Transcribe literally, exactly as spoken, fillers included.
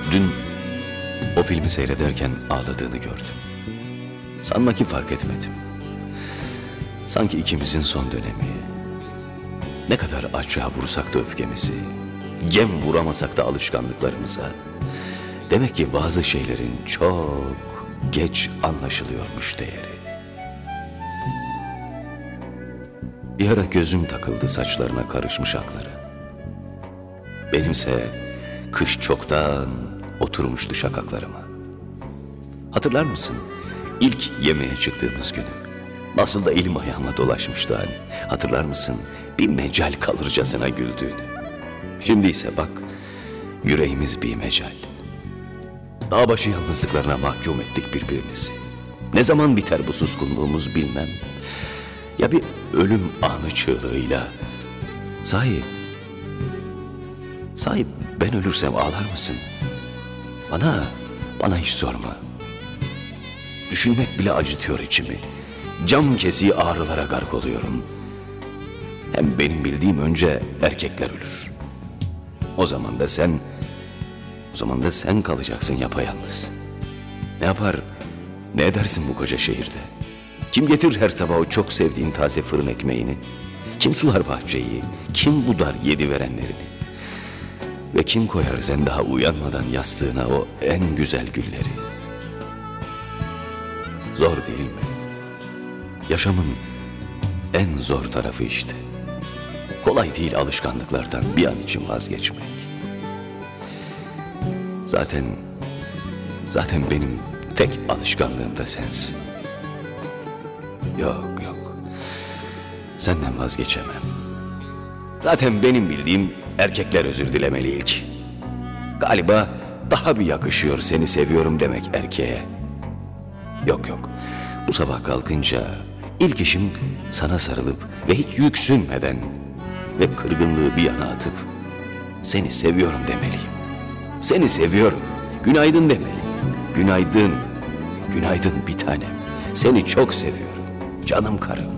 Dün o filmi seyrederken ağladığını gördüm. Sanma ki fark etmedim. Sanki ikimizin son dönemi. Ne kadar açığa vursak da öfkemizi, gem vuramasak da alışkanlıklarımıza. Demek ki bazı şeylerin çok geç anlaşılıyormuş değeri. Bir ara gözüm takıldı saçlarına karışmış akları. Benimse kış çoktan oturmuştu şakaklarıma. Hatırlar mısın ilk yemeğe çıktığımız günü? Nasıl da elim ayağıma dolaşmıştı hani. Hatırlar mısın bir mecal kalırcasına güldüğünü? Şimdi ise bak yüreğimiz bir mecal. Dağ başı yalnızlıklarına mahkum ettik birbirimizi. Ne zaman biter bu suskunluğumuz bilmem. Ya bir ölüm anı çığlığıyla. Sahi, sahi ben ölürsem ağlar mısın? Bana, bana hiç sorma. Düşünmek bile acıtıyor içimi. Cam kesiği ağrılara gark oluyorum. Hem benim bildiğim önce erkekler ölür. O zaman da sen, o zaman da sen kalacaksın yapayalnız. Ne yapar, ne edersin bu koca şehirde? Kim getirir her sabah o çok sevdiğin taze fırın ekmeğini? Kim sular bahçeyi? Kim budar yedi verenlerini? Ve kim koyar sen daha uyanmadan yastığına o en güzel gülleri? Zor değil mi? Yaşamın en zor tarafı işte. Kolay değil alışkanlıklardan bir an için vazgeçmek. Zaten, zaten benim tek alışkanlığım da sensin. Yok yok, senden vazgeçemem. Zaten benim bildiğim erkekler özür dilemeli ilk. Galiba daha bir yakışıyor seni seviyorum demek erkeğe. Yok yok, bu sabah kalkınca ilk işim sana sarılıp ve hiç yüksünmeden ve kırgınlığı bir yana atıp seni seviyorum demeliyim. Seni seviyorum, günaydın demeliyim. Günaydın, günaydın bir tanem. Seni çok seviyorum, canım karım.